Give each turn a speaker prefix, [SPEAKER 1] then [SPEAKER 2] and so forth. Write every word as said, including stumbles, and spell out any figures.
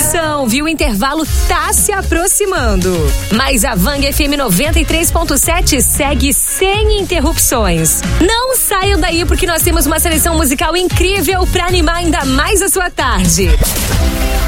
[SPEAKER 1] Atenção, viu? O intervalo tá se aproximando. Mas a Vang F M noventa e três ponto sete segue sem interrupções. Não saiam daí porque nós temos uma seleção musical incrível pra animar ainda mais a sua tarde.